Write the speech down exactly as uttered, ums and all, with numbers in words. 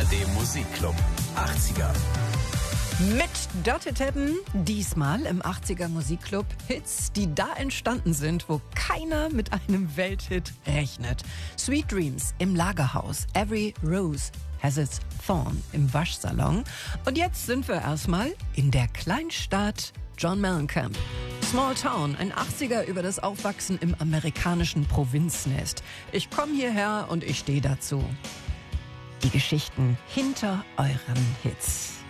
D Musikclub achtziger. Mit Dörte Teppen, diesmal im achtziger Musikclub Hits, die da entstanden sind, wo keiner mit einem Welthit rechnet. Sweet Dreams im Lagerhaus, Every Rose has its thorn im Waschsalon. Und jetzt sind wir erstmal in der Kleinstadt John Mellencamp. Small Town, ein achtziger über das Aufwachsen im amerikanischen Provinznest. Ich komme hierher und ich stehe dazu. Die Geschichten hinter euren Hits.